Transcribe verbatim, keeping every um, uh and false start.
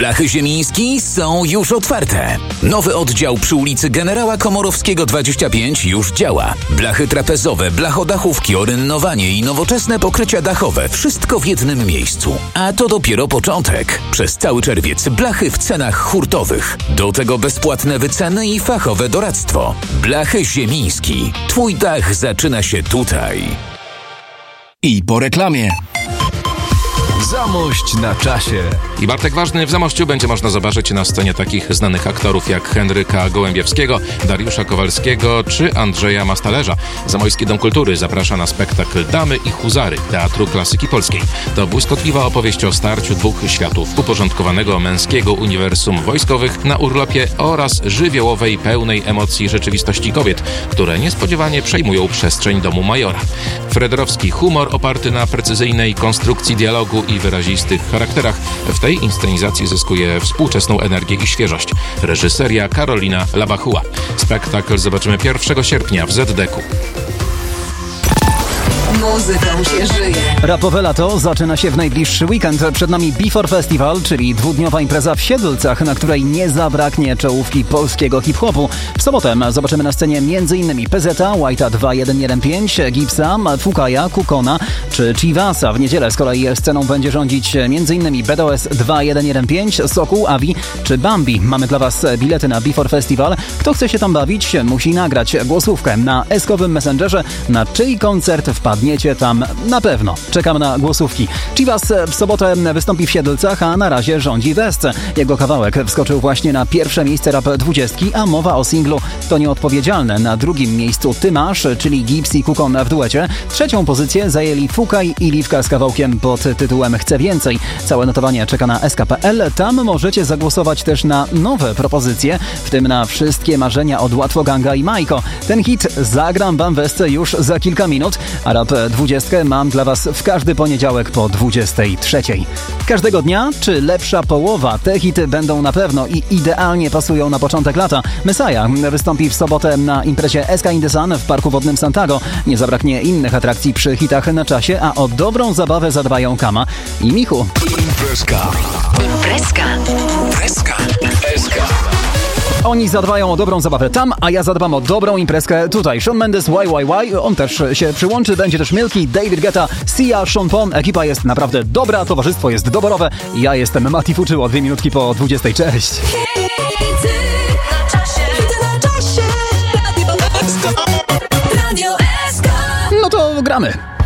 Blachy Ziemiński są już otwarte. Nowy oddział przy ulicy Generała Komorowskiego dwadzieścia pięć już działa. Blachy trapezowe, blachodachówki, orynnowanie i nowoczesne pokrycia dachowe. Wszystko w jednym miejscu. A to dopiero początek. Przez cały czerwiec blachy w cenach hurtowych. Do tego bezpłatne wyceny i fachowe doradztwo. Blachy Ziemiński. Twój dach zaczyna się tutaj. I po reklamie. Zamość na czasie. I Bartek Ważny w Zamościu będzie można zobaczyć na scenie takich znanych aktorów jak Henryka Gołębiewskiego, Dariusza Kowalskiego czy Andrzeja Mastalerza. Zamojski Dom Kultury zaprasza na spektakl Damy i Huzary Teatru Klasyki Polskiej. To błyskotliwa opowieść o starciu dwóch światów, uporządkowanego męskiego uniwersum wojskowych na urlopie oraz żywiołowej, pełnej emocji rzeczywistości kobiet, które niespodziewanie przejmują przestrzeń domu majora. Frederowski humor oparty na precyzyjnej konstrukcji dialogu i wyrazistych charakterach w tej inscenizacji zyskuje współczesną energię i świeżość. Reżyseria Karolina Labachuła. Spektakl zobaczymy pierwszego sierpnia w zet de ku. Muzyką się żyje. Rapowe lato zaczyna się w najbliższy weekend. Przed nami Before Festival, czyli dwudniowa impreza w Siedlcach, na której nie zabraknie czołówki polskiego hip-hopu. W sobotę zobaczymy na scenie m.in. P Z a, White'a dwa jeden jeden pięć, Gipsa, Fukaja, Kukona czy Chivasa. W niedzielę z kolei sceną będzie rządzić m.in. B D O S dwa jeden jeden pięć, Sokół, Avi czy Bambi. Mamy dla Was bilety na Before Festival. Kto chce się tam bawić, musi nagrać głosówkę na eskowym messengerze, na czyj koncert wpadniecie tam na pewno. Czekam na głosówki. Chivas w sobotę wystąpi w Siedlcach, a na razie rządzi West. Jego kawałek wskoczył właśnie na pierwsze miejsce Rap dwudziestki, a mowa o singlu To Nieodpowiedzialne. Na drugim miejscu Ty Masz, czyli Gips i Kukon w duecie. Trzecią pozycję zajęli Fukaj i Liwka z kawałkiem pod tytułem Chcę Więcej. Całe notowanie czeka na es ka kropka pe el. Tam możecie zagłosować też na nowe propozycje, w tym na Wszystkie Marzenia od Łatwoganga i Majko. Ten hit zagram wam West już za kilka minut, a Rap dwudziestkę mam dla Was w każdy poniedziałek po dwudziestej trzeciej. Każdego dnia, czy lepsza połowa, te hity będą na pewno i idealnie pasują na początek lata. Messiah wystąpi w sobotę na imprezie S K in the Sun w Parku Wodnym Santago. Nie zabraknie innych atrakcji przy hitach na czasie, a o dobrą zabawę zadbają Kama i Michu. Imprezka. Imprezka. Imprezka. Imprezka. Oni zadbają o dobrą zabawę tam, a ja zadbam o dobrą imprezkę tutaj. Shawn Mendes, Y Y Y, on też się przyłączy. Będzie też Milky, David Guetta, Sia, Sean Paul. Ekipa jest naprawdę dobra, towarzystwo jest doborowe. Ja jestem Mati Fuczyło, dwie minutki po dwudziestej. Cześć! No to gramy.